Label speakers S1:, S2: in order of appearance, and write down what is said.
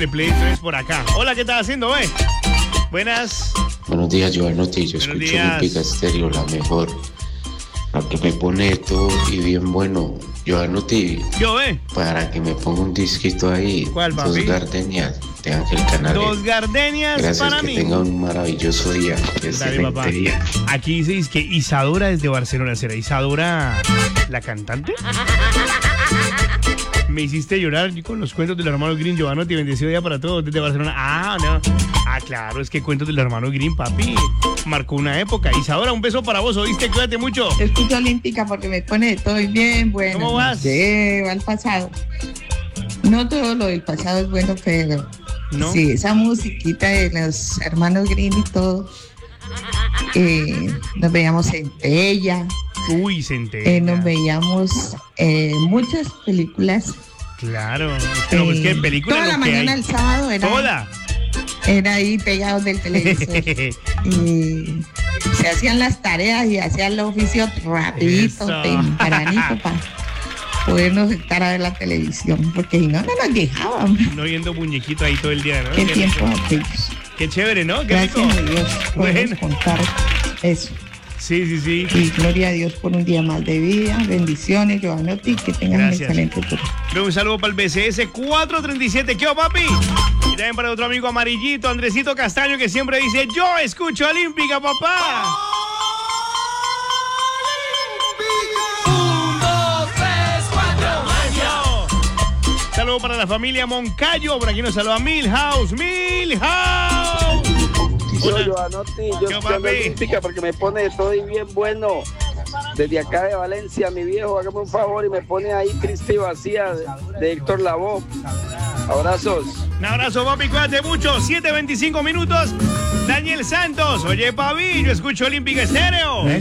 S1: Pongámosle play entonces por acá. Hola, ¿qué estás haciendo, ve? Buenas.
S2: Buenos días, Giovanotti. Yo escucho Olímpica Estéreo, la mejor. La que me pone todo y bien bueno. Giovanotti.
S1: Yo, ve.
S2: Para que me ponga un disquito ahí.
S1: ¿Cuál, papi?
S2: Dos gardenias de Ángel Canales.
S1: Dos gardenias.
S2: Gracias,
S1: para
S2: que
S1: mí.
S2: tenga un maravilloso día.
S1: Dale, papá. Día. Aquí dice que Isadora desde Barcelona. ¿Será Isadora la cantante? Me hiciste llorar con los cuentos del hermano Green, Giovanotti. Bendecido día para todos desde Barcelona. Ah, no. Ah, claro, es que cuentos del hermano Green, papi. Marcó una época. Isadora, un beso para vos, ¿oíste? Cuídate mucho.
S3: Escucho Olímpica porque me pone de todo y bien bueno.
S1: ¿Cómo vas?
S3: Va al pasado. No todo lo del pasado es bueno, pero
S1: ¿no?
S3: Sí, esa musiquita de los hermanos Green y todo. Nos veíamos Centella.
S1: Uy, Centella.
S3: Nos veíamos muchas películas.
S1: Claro. Pero es que en películas
S3: toda la mañana el sábado era.
S1: Toda.
S3: Era ahí pegados del televisor. Y se hacían las tareas y hacían los oficios rapidito, tempranito, para podernos sentar a ver la televisión, porque si no, no nos dejaban.
S1: No viendo muñequito ahí todo el día, ¿no?
S3: Qué tiempo aquellos.
S1: Qué chévere, ¿no? Qué
S3: Gracias
S1: rico.
S3: a Dios podemos contar eso.
S1: Sí, sí, sí.
S3: Y gloria a Dios por un día más de vida. Bendiciones, Giovanotti, que tengan un excelente turno.
S1: Un saludo para el BCS 437. ¿Qué va, papi? Y también para otro amigo amarillito, Andresito Castaño, que siempre dice: yo escucho Olímpica, papá.
S4: 1, 2, 3, 4.
S1: Saludo para la familia Moncayo. Por aquí nos saluda Milhouse.
S5: Yo, Giovanotti, yo escucho Olímpica porque me pone todo y bien bueno. Desde acá de Valencia, mi viejo, hágame un favor y me pone ahí Triste y Vacía de Héctor Lavoe. Abrazos.
S1: Un abrazo, papi, cuídate mucho. 7:25 minutos. Daniel Santos. Oye, papi, yo escucho Olímpica Estéreo.